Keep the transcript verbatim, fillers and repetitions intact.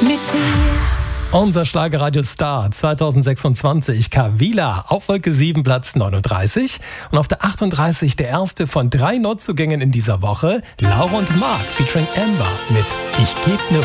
Mit dir. Unser Schlagerradio-Star zweitausendsechsundzwanzig, Kavila, auf Wolke sieben, Platz neununddreißig. Und auf der achtunddreißig der erste von drei Neuzugängen in dieser Woche, Laura und Mark featuring Amber mit Ich geb ne